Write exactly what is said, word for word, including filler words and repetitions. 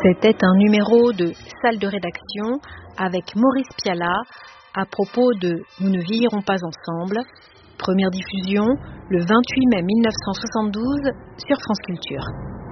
C'était un numéro de Salle de rédaction avec Maurice Pialat à propos de Nous ne vieillirons pas ensemble. Première diffusion le vingt-huit mai mille neuf cent soixante-douze sur France Culture.